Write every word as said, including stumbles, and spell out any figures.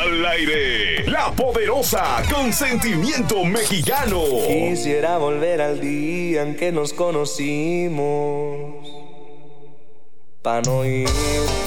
al aire. La Poderosa con sentimiento mexicano. Quisiera volver al día en que nos conocimos, pa' no ir